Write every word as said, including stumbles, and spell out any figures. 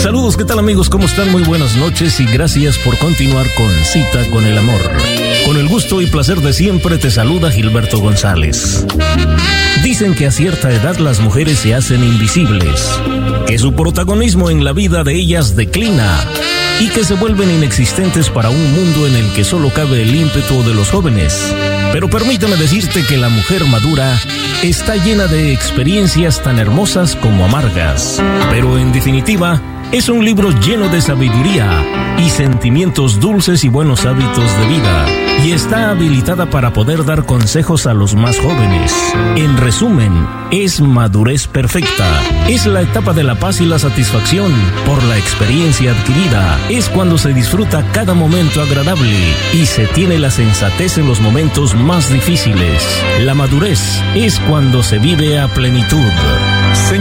Saludos, ¿qué tal amigos? ¿Cómo están? Muy buenas noches y gracias por continuar con Cita con el Amor. Con el gusto y placer de siempre te saluda Gilberto González. Dicen que a cierta edad las mujeres se hacen invisibles, que su protagonismo en la vida de ellas declina y que se vuelven inexistentes para un mundo en el que solo cabe el ímpetu de los jóvenes. Pero permíteme decirte que la mujer madura está llena de experiencias tan hermosas como amargas, pero en definitiva es un libro lleno de sabiduría y sentimientos dulces y buenos hábitos de vida, y está habilitada para poder dar consejos a los más jóvenes. En resumen, es madurez perfecta. Es la etapa de la paz y la satisfacción por la experiencia adquirida. Es cuando se disfruta cada momento agradable y se tiene la sensatez en los momentos más difíciles. La madurez es cuando se vive a plenitud.